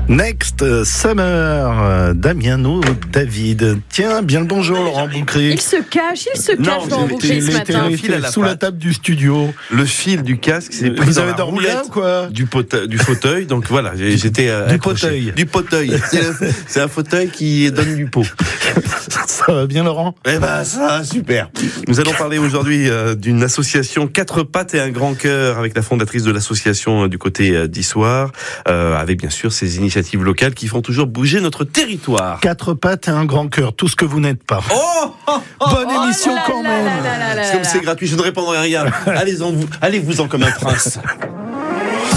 Next Summer, Damiano David. Tiens, bien le bonjour Laurent Boucry. Il se cache Laurent Boucry ce matin. Il était sous la table du studio. Le fil du casque, c'est pris. Vous avez dormi là ou quoi? Du fauteuil, donc voilà, j'étais accroché. Du fauteuil. C'est un fauteuil qui donne du pot. Ça va bien Laurent? Eh ben ça va, super. Nous allons parler aujourd'hui d'une association 4 pattes et un grand cœur avec la fondatrice de l'association du côté d'Issoire, avec bien sûr ces initiatives locales qui font toujours bouger notre territoire. 4 pattes et un grand cœur, tout ce que vous n'êtes pas. Bonne émission quand même. Comme c'est gratuit, je ne répondrai rien. Allez-vous-en comme un prince.